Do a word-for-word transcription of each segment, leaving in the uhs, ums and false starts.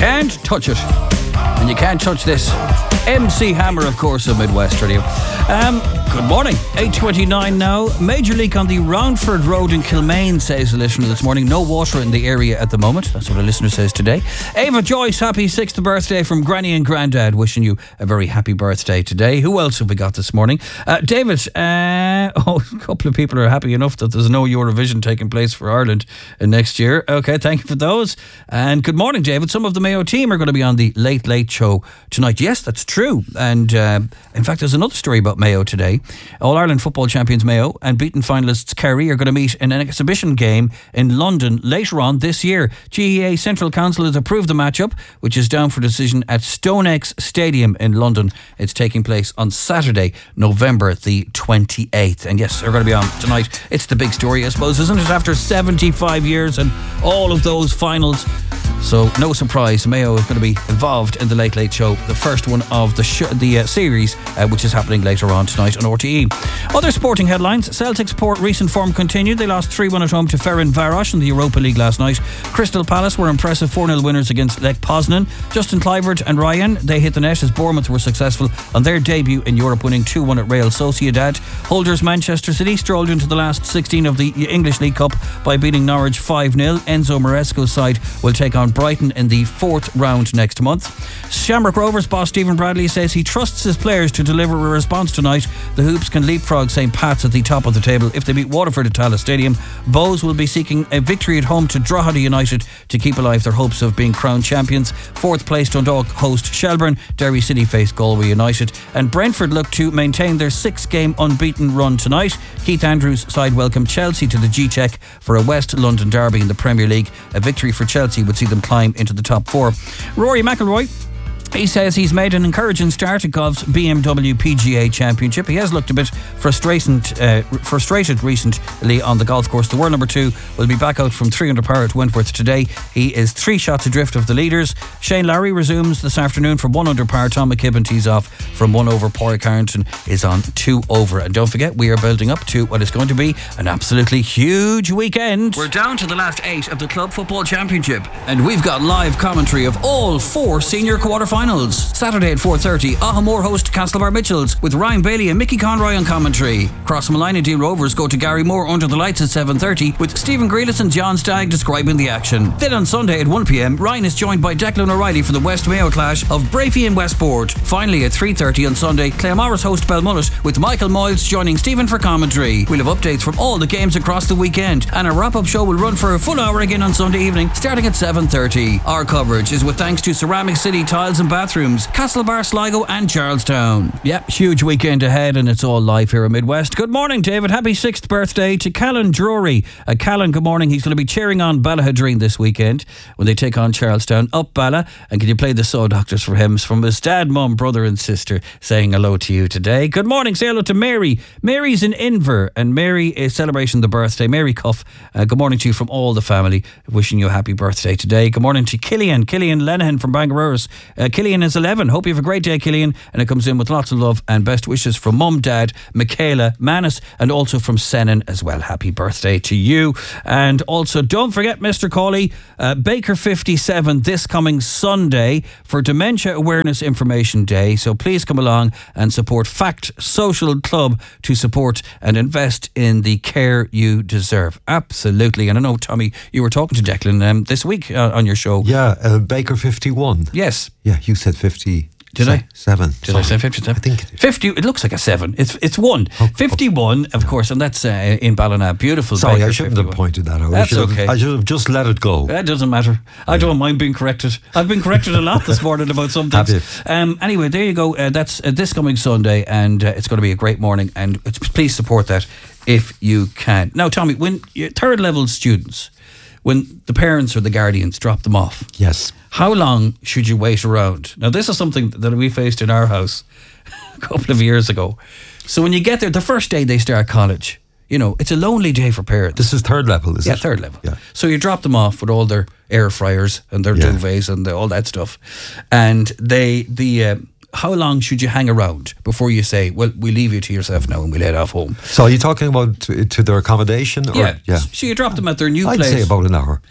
can't touch it. And you can't touch this. M C Hammer, of course, of Midwest Radio. Um, good morning. eight twenty-nine now. Major leak on the Roundford Road in Kilmaine, says the listener this morning. No water in the area at the moment. That's what a listener says today. Ava Joyce, happy sixth birthday from Granny and Grandad. Wishing you a very happy birthday today. Who else have we got this morning? Uh, David, uh, oh, a couple of people are happy enough that there's no Eurovision taking place for Ireland uh, next year. Okay, thank you for those. And good morning, David. Some of the Mayo team are going to be on the Late Late Show tonight. Yes, that's true. And uh, in fact, there's another story about Mayo today. All-Ireland football champions Mayo and beaten finalists Kerry are going to meet in an exhibition game in London later on this year. G E A Central Council has approved the matchup, which is down for decision at StoneX Stadium in London. It's taking place on Saturday, November the twenty-eighth. And yes, they're going to be on tonight. It's the big story, I suppose, isn't it? After seventy-five years and all of those finals. So no surprise, Mayo is going to be involved in the Late Late Show, the first one of the sh- the uh, series, uh, which is happening later on tonight on R T E. Other sporting headlines: Celtic's poor recent form continued. They lost three one at home to Ferencváros in the Europa League last night. Crystal Palace were impressive four nil winners against Lech Poznan. Justin Kluivert and Ryan, they hit the net as Bournemouth were successful on their debut in Europe, winning two one at Real Sociedad. Holders Manchester City strolled into the last sixteen of the English League Cup by beating Norwich five nil. Enzo Maresco's side will take on Brighton in the fourth round next month. Shamrock Rovers boss Stephen Bradley says he trusts his players to deliver a response tonight. The Hoops can leapfrog Saint Pat's at the top of the table if they beat Waterford at Tallaght Stadium. Bows will be seeking a victory at home to Drogheda United to keep alive their hopes of being crowned champions. Fourth place Dundalk host Shelbourne. Derry City face Galway United. And Brentford look to maintain their six-game unbeaten run tonight. Keith Andrews' side welcome Chelsea to the G-Tech for a West London derby in the Premier League. A victory for Chelsea would see them climb into the top four. Rory McIlroy, he says he's made an encouraging start at golf's B M W P G A Championship. He has looked a bit frustrated, uh, frustrated recently on the golf course. The world number two will be back out from three under par at Wentworth today. He is three shots adrift of the leaders. Shane Lowry resumes this afternoon from one under par. Tom McKibben tees off from one over. Padraig Harrington is on two over. And don't forget, we are building up to what is going to be an absolutely huge weekend. We're down to the last eight of the Club Football Championship, and we've got live commentary of all four senior quarterfinals. Saturday at four thirty, Ahamore host Castlebar Mitchells with Ryan Bailey and Mickey Conroy on commentary. Crossmalina Dean Rovers go to Gary Moore under the lights at seven thirty with Stephen Grealis and John Stagg describing the action. Then on Sunday at one p.m, Ryan is joined by Declan O'Reilly for the West Mayo clash of Brafey and Westport. Finally at three thirty on Sunday, Claremorris host Belmullet with Michael Moyles joining Stephen for commentary. We'll have updates from all the games across the weekend, and a wrap-up show will run for a full hour again on Sunday evening starting at seven thirty. Our coverage is with thanks to Ceramic City Tiles and Bathrooms, Castlebar, Sligo and Charlestown. Yep, huge weekend ahead, and it's all live here in Midwest. Good morning, David. Happy sixth birthday to Callan Drury. Uh, Callan, good morning. He's going to be cheering on Ballahadreen this weekend when they take on Charlestown. Up Balla. And can you play the Soul Doctors for him? It's from his dad, mum, brother and sister saying hello to you today. Good morning. Say hello to Mary. Mary's in Inver, and Mary is celebrating the birthday. Mary Cuff, uh, good morning to you from all the family. Wishing you a happy birthday today. Good morning to Killian. Killian Lenihan from Bangaroos. Uh, Killian is eleven. Hope you have a great day, Killian. And it comes in with lots of love and best wishes from mum, dad, Michaela, Manus, and also from Senan as well. Happy birthday to you. And also don't forget, Mister Cawley, uh, Baker fifty-seven this coming Sunday for Dementia Awareness Information Day. So please come along and support Fact Social Club to support and invest in the care you deserve. Absolutely. And I know, Tommy, you were talking to Declan um, this week uh, on your show. Yeah, uh, Baker fifty-one. Yes. Yeah, you said fifty. Did I? Seven. Did Sorry. I say fifty-seven? I think it is. fifty, it looks like a seven. It's it's one. Oh, fifty-one, of course, and that's uh, in Ballina. Beautiful. Sorry, Baker I shouldn't fifty-one. have pointed that out. That's I should okay. Have, I should have just let it go. That doesn't matter. I yeah. don't mind being corrected. I've been corrected a lot this morning about some things. Have you? Um, anyway, there you go. Uh, that's uh, this coming Sunday, and uh, it's going to be a great morning, and it's, please support that if you can. Now, Tommy, when you're third level students, when the parents or the guardians drop them off, yes, how long should you wait around? Now, this is something that we faced in our house a couple of years ago. So when you get there, the first day they start college, you know, it's a lonely day for parents. This is third level, is yeah, it? Yeah, third level. Yeah. So you drop them off with all their air fryers and their yeah. duvets and the, all that stuff. And they, the... Uh, how long should you hang around before you say, well, we leave you to yourself now and we'll head off home? So are you talking about to, to their accommodation? Or, yeah. yeah. So you drop them at their new I'd place. I'd say about an hour.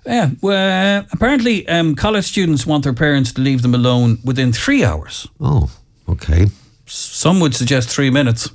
Yeah, well, apparently um, college students want their parents to leave them alone within three hours. Oh, okay. Some would suggest three minutes.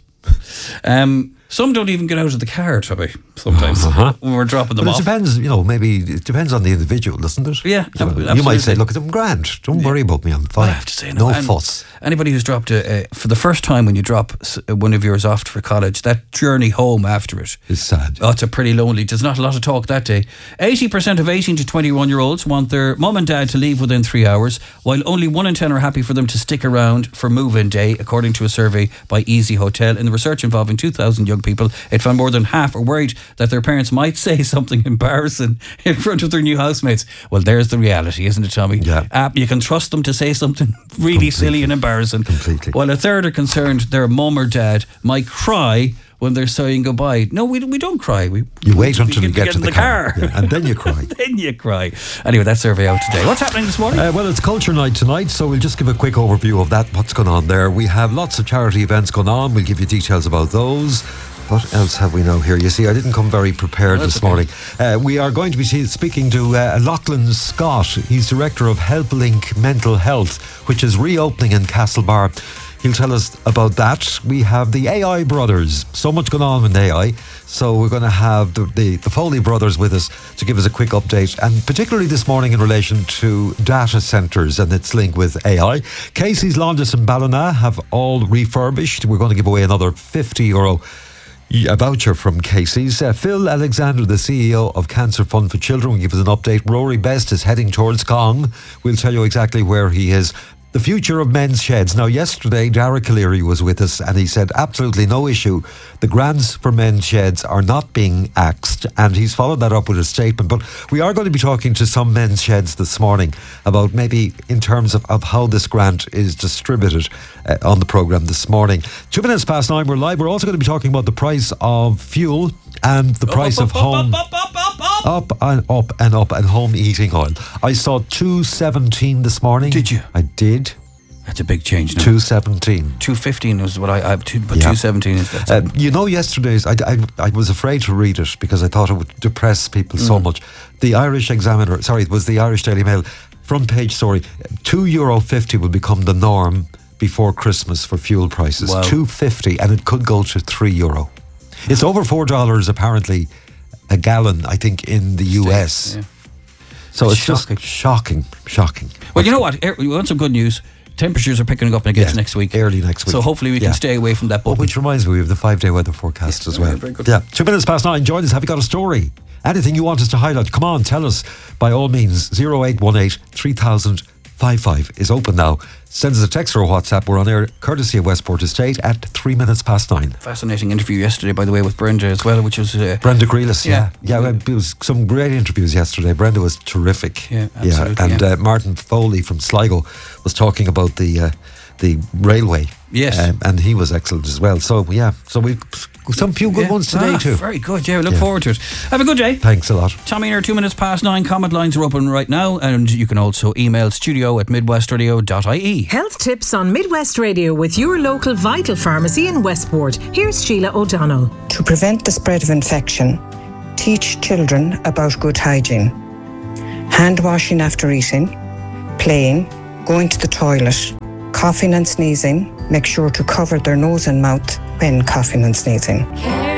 Um, some don't even get out of the car, Tubby, sometimes, Uh-huh. when we're dropping them But it off. depends, you know, maybe it depends on the individual, doesn't it? Yeah, You, know, ab- you might say, absolutely. look, I'm grand. Don't worry about me. I'm fine. I have to say, no and fuss. Anybody who's dropped a, a, for the first time when you drop s- one of yours off for college, that journey home after it, It's sad. oh, it's a pretty lonely. There's not a lot of talk that day. eighty percent of eighteen to twenty-one year olds want their mum and dad to leave within three hours, while only one in ten are happy for them to stick around for move-in day, according to a survey by Easy Hotel. In the research involving two thousand young people, it found more than half are worried that their parents might say something embarrassing in front of their new housemates. Well, there's the reality, isn't it, Tommy? Yeah. Uh, you can trust them to say something really silly and embarrassing. Completely. While a third are concerned their mum or dad might cry when they're saying goodbye. No, we, we don't cry. We You wait we until you get, in to the, car, Yeah, and then you cry. then you cry. Anyway, that survey out today. What's happening this morning? Uh, well, it's Culture Night tonight, so we'll just give a quick overview of that, what's going on there. We have lots of charity events going on. We'll give you details about those. What else have we now here? You see, I didn't come very prepared Oh, that's this okay. morning. Uh, we are going to be see- speaking to uh, Lachlan Scott. He's director of HelpLink Mental Health, which is reopening in Castlebar. He'll tell us about that. We have the A I brothers. So much going on with A I. So we're going to have the, the, the Foley brothers with us to give us a quick update, and particularly this morning in relation to data centres and its link with A I. Casey's, Londis and Ballina have all refurbished. We're going to give away another fifty euro a voucher from Casey's. Uh, Phil Alexander, the C E O of Cancer Fund for Children, will give us an update. Rory Best is heading towards Kong. We'll tell you exactly where he is. The future of men's sheds. Now, yesterday, Dara Calleary was with us and he said absolutely no issue. The grants for men's sheds are not being axed, and he's followed that up with a statement. But we are going to be talking to some men's sheds this morning about maybe in terms of, of how this grant is distributed uh, on the programme this morning. Two minutes past nine, we're live. We're also going to be talking about the price of fuel and the price up, of up, home. Up, up, up, up, up. Up and up and up and home heating oil. I saw two seventeen this morning. Did you? I did. That's a big change now. two seventeen. two fifteen is what I, I two, but Yeah. two seventeen is that. Uh, you know, yesterday's, I, I, I was afraid to read it because I thought it would depress people so Mm. much. The Irish Examiner, sorry, it was the Irish Daily Mail, front page story, two euro fifty will become the norm before Christmas for fuel prices. Wow. two fifty, and it could go to three euro. It's over four dollars apparently a gallon, I think, in the U S. Yeah. So It's it's, shocking. just shocking, shocking. Well, you know what? Er- We want some good news. Temperatures are picking up again Yeah, next week. early next week. So hopefully we Yeah. can stay away from that Oh, bubble. which reminds me, we have the five-day weather forecast Yeah, as well. very good. Yeah, two minutes past nine. Join us. Have you got a story? Anything you want us to highlight? Come on, tell us. By all means, zero eight one eight three thousand fifty-five is open now. Send us a text or a WhatsApp. We're on air courtesy of Westport Estate at three minutes past nine. Fascinating interview yesterday, by the way, with Brenda as well, which was... Uh, Brenda Grealis, yeah. Yeah. Yeah, it was some great interviews yesterday. Brenda was terrific. Yeah, absolutely, And yeah. Uh, Martin Foley from Sligo was talking about the uh, the railway. Yes. Um, and he was excellent as well. So, yeah, so we've some few good yeah. ones today Ah, too. Very good, yeah. We look Yeah. forward to it. Have a good day. Thanks a lot. Tommy and her two minutes past nine. Comment lines are open right now, and you can also email studio at midwestradio dot I E. Health tips on Midwest Radio with your local Vital Pharmacy in Westport. Here's Sheila O'Donnell. To prevent the spread of infection, teach children about good hygiene. Hand washing after eating, playing, going to the toilet, coughing and sneezing. Make sure to cover their nose and mouth when coughing and sneezing.